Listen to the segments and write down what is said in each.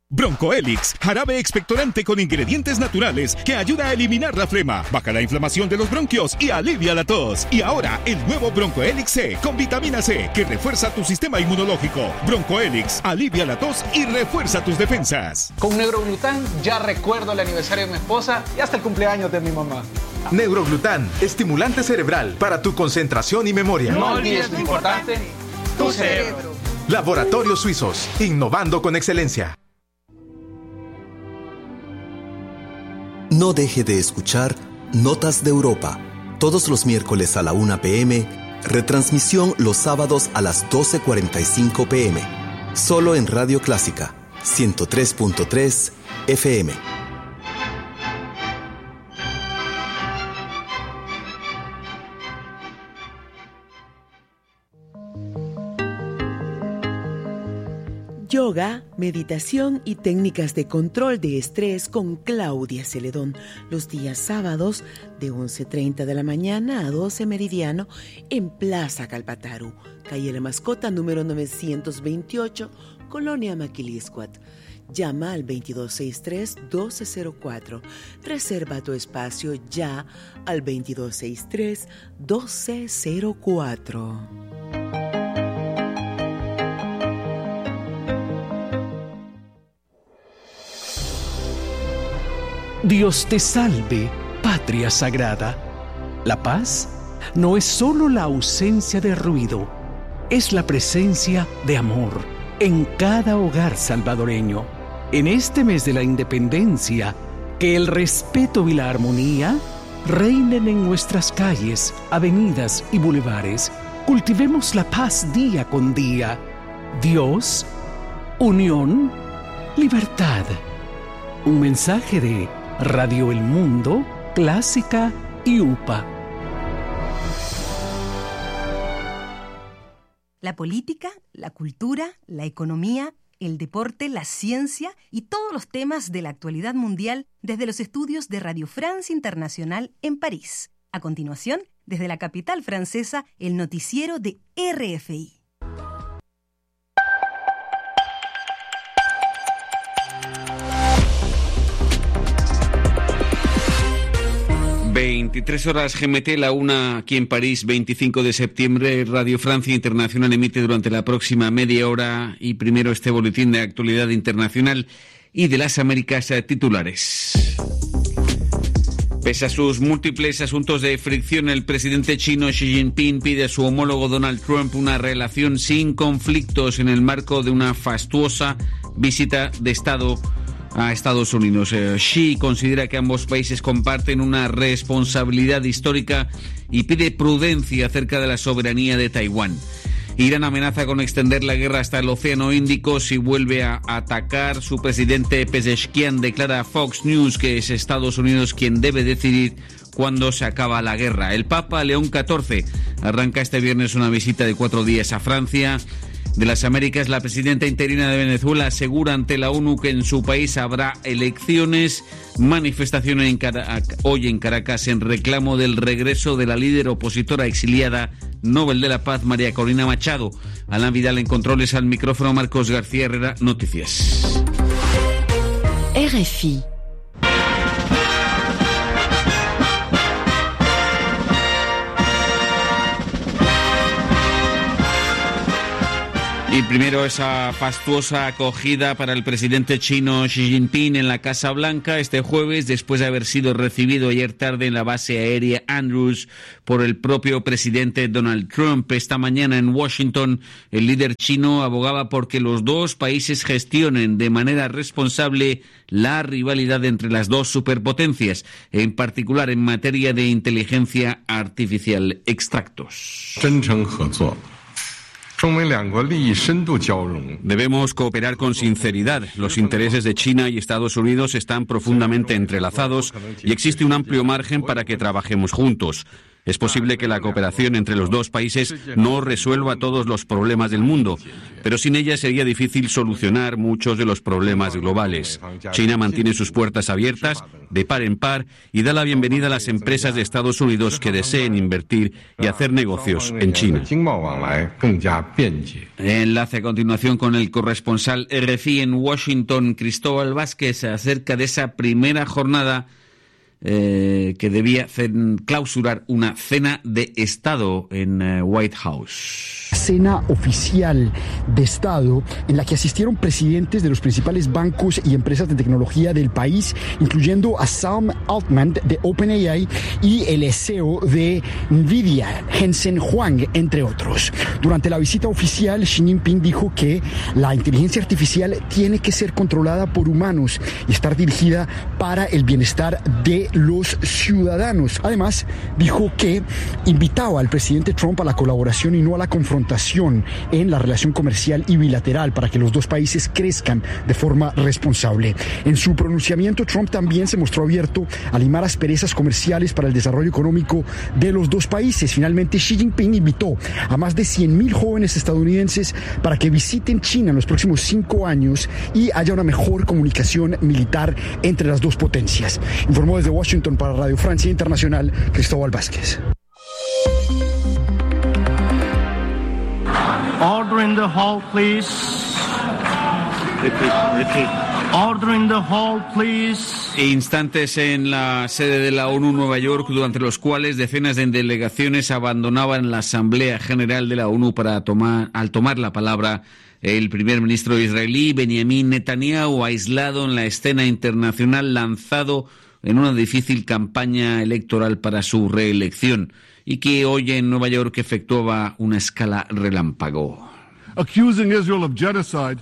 Broncoelix, jarabe expectorante con ingredientes naturales que ayuda a eliminar la flema, baja la inflamación de los bronquios y alivia la tos. Y ahora, el nuevo Broncoelix C con vitamina C que refuerza tu sistema inmunológico. Broncoelix, alivia la tos y refuerza tus defensas. Con Neuroglután ya recuerdo el aniversario de mi esposa y hasta el cumpleaños de mi mamá. Neuroglután, estimulante cerebral para tu concentración y memoria. No olvides lo importante, tu cerebro. Laboratorios Suizos, innovando con excelencia. No deje de escuchar Notas de Europa, todos los miércoles a la 1 p.m., retransmisión los sábados a las 12:45 p.m., solo en Radio Clásica, 103.3 FM. Yoga, meditación y técnicas de control de estrés con Claudia Celedón, los días sábados de 11:30 de la mañana a 12 meridiano en Plaza Calpataru, calle La Mascota número 928, Colonia Maquiliscuat. Llama al 2263-1204. Reserva tu espacio ya al 2263-1204. Dios te salve, patria sagrada. La paz no es solo la ausencia de ruido, es la presencia de amor en cada hogar salvadoreño. En este mes de la independencia, que el respeto y la armonía reinen en nuestras calles, avenidas y bulevares. Cultivemos la paz día con día. Dios, unión, libertad. Un mensaje de Radio El Mundo, Clásica y UPA. La política, la cultura, la economía, el deporte, la ciencia y todos los temas de la actualidad mundial desde los estudios de Radio France Internacional en París. A continuación, desde la capital francesa, el noticiero de RFI. ...23 GMT, la 1 aquí en París, 25 de septiembre... Radio Francia Internacional emite durante la próxima media hora... y primero este boletín de actualidad internacional... y de las Américas titulares. Pese a sus múltiples asuntos de fricción, el presidente chino Xi Jinping pide a su homólogo Donald Trump una relación sin conflictos... en el marco de una fastuosa visita de Estado a Estados Unidos. Xi considera que ambos países comparten una responsabilidad histórica y pide prudencia acerca de la soberanía de Taiwán. Irán amenaza con extender la guerra hasta el Océano Índico si vuelve a atacar. Su presidente Pezeshkian declara a Fox News que es Estados Unidos quien debe decidir cuándo se acaba la guerra. El Papa León XIV arranca este viernes una visita de 4 días a Francia. De las Américas, la presidenta interina de Venezuela asegura ante la ONU que en su país habrá elecciones. Manifestaciones hoy en Caracas en reclamo del regreso de la líder opositora exiliada Nobel de la Paz, María Corina Machado. Alain Vidal en controles, al micrófono Marcos García Herrera, Noticias. RFI. Y primero esa fastuosa acogida para el presidente chino Xi Jinping en la Casa Blanca este jueves, después de haber sido recibido ayer tarde en la base aérea Andrews por el propio presidente Donald Trump. Esta mañana en Washington, el líder chino abogaba por que los dos países gestionen de manera responsable la rivalidad entre las dos superpotencias, en particular en materia de inteligencia artificial. Extractos. Debemos cooperar con sinceridad. Los intereses de China y Estados Unidos están profundamente entrelazados y existe un amplio margen para que trabajemos juntos. Es posible que la cooperación entre los dos países no resuelva todos los problemas del mundo, pero sin ella sería difícil solucionar muchos de los problemas globales. China mantiene sus puertas abiertas de par en par y da la bienvenida a las empresas de Estados Unidos que deseen invertir y hacer negocios en China. Enlace a continuación con el corresponsal RFI en Washington, Cristóbal Vázquez, acerca de esa primera jornada que debía clausurar una cena de Estado en White House. Cena oficial de Estado en la que asistieron presidentes de los principales bancos y empresas de tecnología del país, incluyendo a Sam Altman de OpenAI y el CEO de Nvidia, Jensen Huang, entre otros. Durante la visita oficial, Xi Jinping dijo que la inteligencia artificial tiene que ser controlada por humanos y estar dirigida para el bienestar de los ciudadanos. Además, dijo que invitaba al presidente Trump a la colaboración y no a la confrontación en la relación comercial y bilateral para que los dos países crezcan de forma responsable. En su pronunciamiento, Trump también se mostró abierto a limar asperezas comerciales para el desarrollo económico de los dos países. Finalmente, Xi Jinping invitó a más de 100,000 jóvenes estadounidenses para que visiten China en los próximos 5 años y haya una mejor comunicación militar entre las dos potencias. Informó desde Washington para Radio Francia Internacional, Cristóbal Vázquez. Order in the hall, please. Order in the hall, please. Instantes en la sede de la ONU Nueva York, durante los cuales decenas de delegaciones abandonaban la Asamblea General de la ONU al tomar la palabra el primer ministro israelí Benjamin Netanyahu, aislado en la escena internacional, lanzado en una difícil campaña electoral para su reelección, y que hoy en Nueva York efectuaba una escala relámpago. Accusing Israel of genocide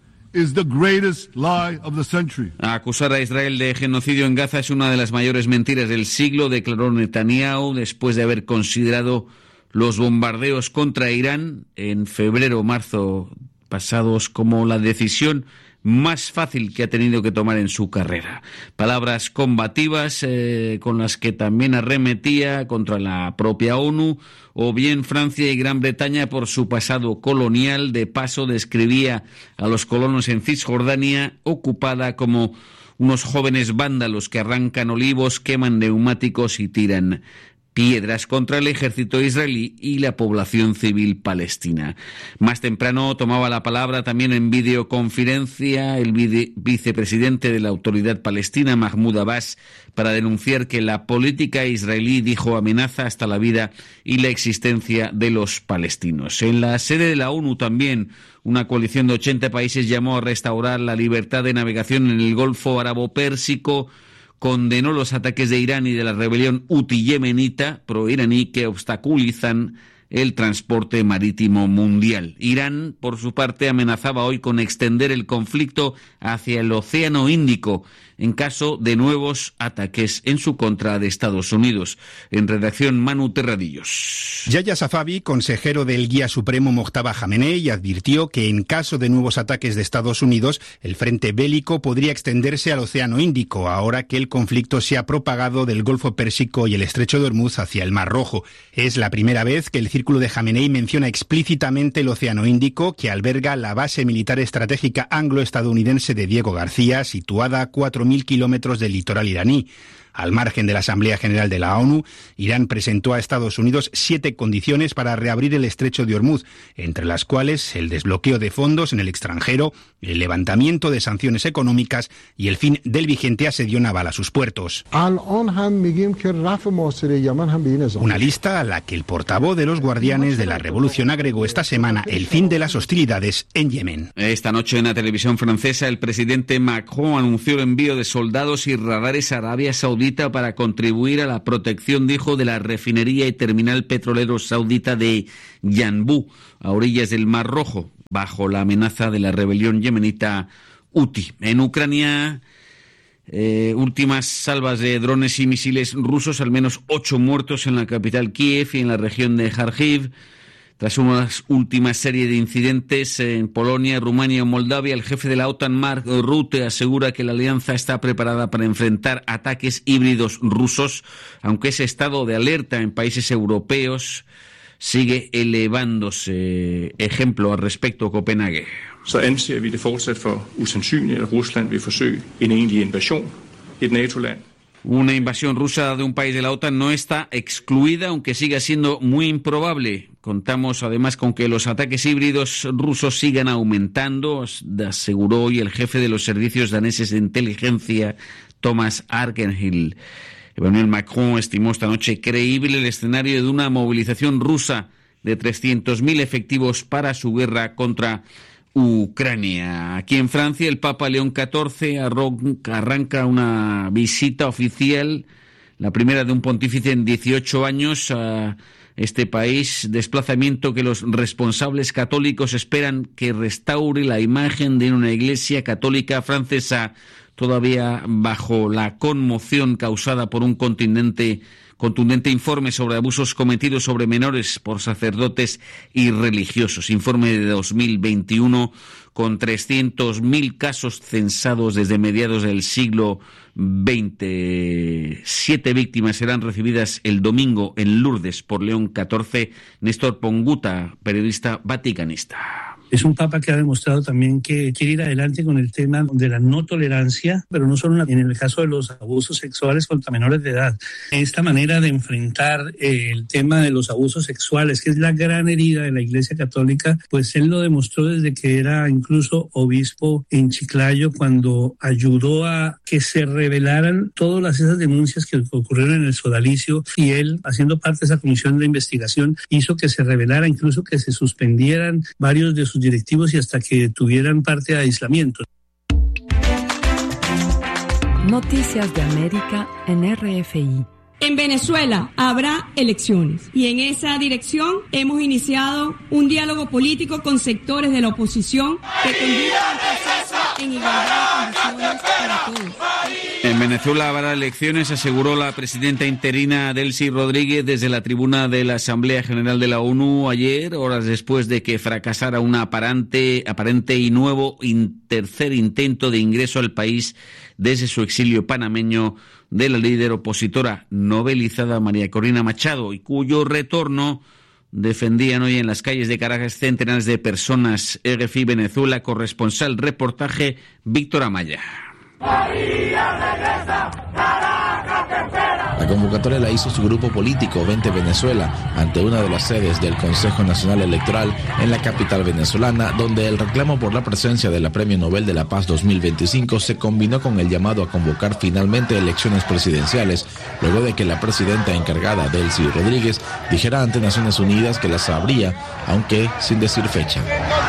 is the greatest lie of the century. Acusar a Israel de genocidio en Gaza es una de las mayores mentiras del siglo, declaró Netanyahu después de haber considerado los bombardeos contra Irán en febrero o marzo pasados como la decisión más fácil que ha tenido que tomar en su carrera. Palabras combativas con las que también arremetía contra la propia ONU, o bien Francia y Gran Bretaña por su pasado colonial. De paso describía a los colonos en Cisjordania ocupada como unos jóvenes vándalos que arrancan olivos, queman neumáticos y tiran piedras contra el ejército israelí y la población civil palestina. Más temprano tomaba la palabra también en videoconferencia el vicepresidente de la Autoridad Palestina, Mahmoud Abbas, para denunciar que la política israelí, dijo, amenaza hasta la vida y la existencia de los palestinos. En la sede de la ONU también una coalición de 80 países llamó a restaurar la libertad de navegación en el Golfo Árabo-Pérsico, condenó los ataques de Irán y de la rebelión Houthi yemenita pro-iraní que obstaculizan el transporte marítimo mundial. Irán, por su parte, amenazaba hoy con extender el conflicto hacia el Océano Índico en caso de nuevos ataques en su contra de Estados Unidos. En redacción, Manu Terradillos. Yahya Safavi, consejero del guía supremo Mojtaba Jamenei, advirtió que en caso de nuevos ataques de Estados Unidos, el frente bélico podría extenderse al Océano Índico, ahora que el conflicto se ha propagado del Golfo Pérsico y el Estrecho de Hormuz hacia el Mar Rojo. Es la primera vez que el círculo de Jamenei menciona explícitamente el Océano Índico, que alberga la base militar estratégica anglo-estadounidense de Diego García, situada a 4.000 kilómetros del litoral iraní. Al margen de la Asamblea General de la ONU, Irán presentó a Estados Unidos 7 condiciones para reabrir el Estrecho de Hormuz, entre las cuales el desbloqueo de fondos en el extranjero, el levantamiento de sanciones económicas y el fin del vigente asedio naval a sus puertos. Una lista a la que el portavoz de los guardianes de la revolución agregó esta semana el fin de las hostilidades en Yemen. Esta noche en la televisión francesa, el presidente Macron anunció el envío de soldados y radares a Arabia Saudita para contribuir a la protección, dijo, de la refinería y terminal petrolero saudita de Yanbu, a orillas del Mar Rojo, bajo la amenaza de la rebelión yemenita Houthi. En Ucrania, últimas salvas de drones y misiles rusos, al menos 8 muertos en la capital Kiev y en la región de Kharkiv. Tras una última serie de incidentes en Polonia, Rumania o Moldavia, el jefe de la OTAN, Mark Rutte, asegura que la alianza está preparada para enfrentar ataques híbridos rusos, aunque ese estado de alerta en países europeos sigue elevándose. Ejemplo al respecto, Copenhague. Så anser vi det fortsat for usandsynligt, at Rusland vil forsøge en egentlig invasion i et NATO-land. Una invasión rusa de un país de la OTAN no está excluida, aunque siga siendo muy improbable. Contamos además con que los ataques híbridos rusos sigan aumentando, aseguró hoy el jefe de los servicios daneses de inteligencia, Thomas Arkenhill. Emmanuel Macron estimó esta noche creíble el escenario de una movilización rusa de 300.000 efectivos para su guerra contra Ucrania. Aquí en Francia, el Papa León XIV arranca una visita oficial, la primera de un pontífice en 18 años a este país, desplazamiento que los responsables católicos esperan que restaure la imagen de una iglesia católica francesa todavía bajo la conmoción causada por un contundente informe sobre abusos cometidos sobre menores por sacerdotes y religiosos. Informe de 2021 con 300.000 casos censados desde mediados del siglo XX. 7 víctimas serán recibidas el domingo en Lourdes por León XIV. Néstor Ponguta, periodista vaticanista. Es un papa que ha demostrado también que quiere ir adelante con el tema de la no tolerancia, pero no solo en el caso de los abusos sexuales contra menores de edad. Esta manera de enfrentar el tema de los abusos sexuales, que es la gran herida de la Iglesia Católica, pues él lo demostró desde que era incluso obispo en Chiclayo, cuando ayudó a que se revelaran todas esas denuncias que ocurrieron en el sodalicio, y él, haciendo parte de esa comisión de investigación, hizo que se revelara, incluso que se suspendieran varios de sus directivos y hasta que tuvieran parte de aislamiento. Noticias de América en RFI. En Venezuela habrá elecciones y en esa dirección hemos iniciado un diálogo político con sectores de la oposición que conduzca un proceso en igualdad de condiciones para todos. En Venezuela habrá elecciones, aseguró la presidenta interina Delcy Rodríguez desde la tribuna de la Asamblea General de la ONU ayer, horas después de que fracasara un aparente y nuevo tercer intento de ingreso al país desde su exilio panameño de la líder opositora novelizada María Corina Machado, y cuyo retorno defendían hoy en las calles de Caracas centenares de personas. RFI Venezuela, corresponsal, reportaje Víctor Amaya. La convocatoria la hizo su grupo político Vente Venezuela ante una de las sedes del Consejo Nacional Electoral en la capital venezolana, donde el reclamo por la presencia de la Premio Nobel de la Paz 2025 se combinó con el llamado a convocar finalmente elecciones presidenciales, luego de que la presidenta encargada, Delcy Rodríguez, dijera ante Naciones Unidas que las habría, aunque sin decir fecha.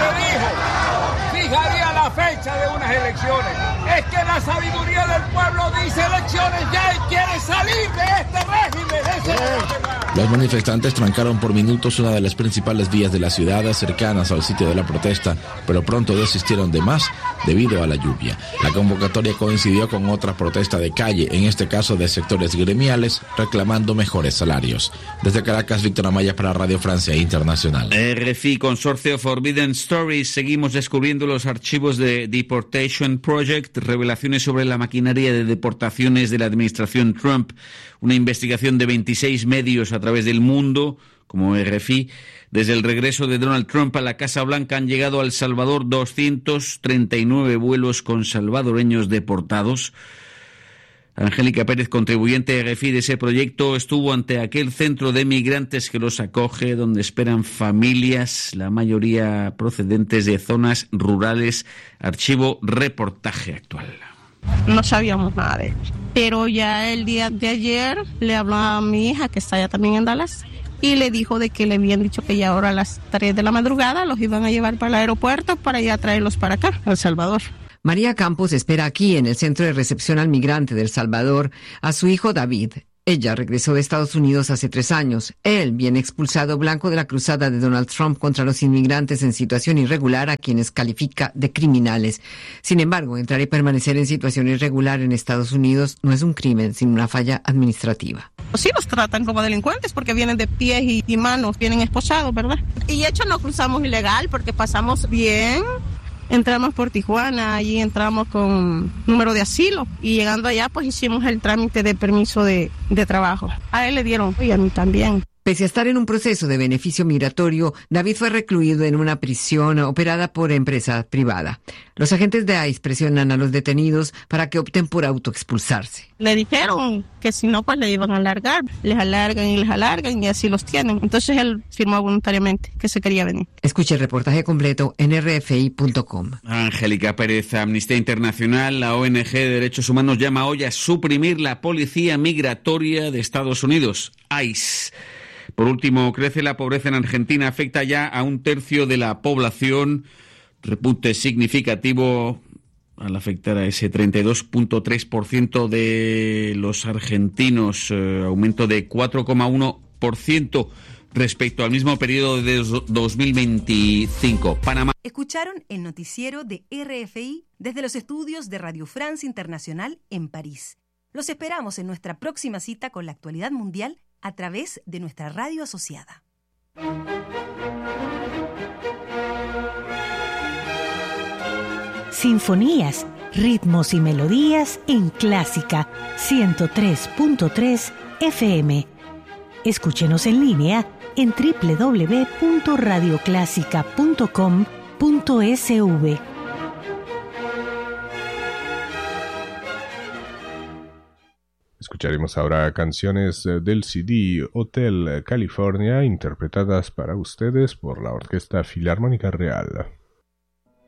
Fijaría la fecha de unas elecciones. Es que la sabiduría del pueblo dice elecciones ya y quiere salir de este régimen. Los manifestantes trancaron por minutos una de las principales vías de la ciudad cercanas al sitio de la protesta, pero pronto desistieron de más debido a la lluvia. La convocatoria coincidió con otra protesta de calle, en este caso de sectores gremiales, reclamando mejores salarios. Desde Caracas, Víctor Amaya para Radio Francia Internacional. RFI, Consorcio Forbidden Stories. Seguimos descubriendo los archivos de Deportation Project, revelaciones sobre la maquinaria de deportaciones de la administración Trump. Una investigación de 26 medios a través del mundo, como RFI. Desde el regreso de Donald Trump a la Casa Blanca han llegado a El Salvador 239 vuelos con salvadoreños deportados. Angélica Pérez, contribuyente RFI de ese proyecto, estuvo ante aquel centro de migrantes que los acoge, donde esperan familias, la mayoría procedentes de zonas rurales. Archivo reportaje actual. No sabíamos nada de ellos, pero ya el día de ayer le habló a mi hija, que está allá también en Dallas, y le dijo de que le habían dicho que ya ahora a las 3 de la madrugada los iban a llevar para el aeropuerto para ya traerlos para acá, a El Salvador. María Campos espera aquí en el Centro de Recepción al Migrante de El Salvador a su hijo David. Ella regresó de Estados Unidos hace 3 años. Él viene expulsado, blanco de la cruzada de Donald Trump contra los inmigrantes en situación irregular, a quienes califica de criminales. Sin embargo, entrar y permanecer en situación irregular en Estados Unidos no es un crimen, sino una falla administrativa. Sí los tratan como delincuentes porque vienen de pies y manos, vienen esposados, ¿verdad? Y de hecho no cruzamos ilegal porque pasamos bien. Entramos por Tijuana, allí entramos con número de asilo y llegando allá pues hicimos el trámite de permiso de trabajo. A él le dieron y a mí también. Pese a estar en un proceso de beneficio migratorio, David fue recluido en una prisión operada por empresa privada. Los agentes de ICE presionan a los detenidos para que opten por autoexpulsarse. Le dijeron que si no, pues le iban a alargar. Les alargan y así los tienen. Entonces él firmó voluntariamente que se quería venir. Escuche el reportaje completo en rfi.com. Angélica Pérez, Amnistía Internacional, la ONG de Derechos Humanos, llama hoy a suprimir la Policía Migratoria de Estados Unidos, ICE. Por último, crece la pobreza en Argentina, afecta ya a 1/3 de la población, repunte significativo al afectar a ese 32.3% de los argentinos, aumento de 4,1% respecto al mismo periodo de 2025. Panamá. Escucharon el noticiero de RFI desde los estudios de Radio France Internacional en París. Los esperamos en nuestra próxima cita con la actualidad mundial a través de nuestra radio asociada. Sinfonías, ritmos y melodías en Clásica 103.3 FM. Escúchenos en línea en www.radioclásica.com.sv. Escucharemos ahora canciones del CD Hotel California, interpretadas para ustedes por la Orquesta Filarmónica Real.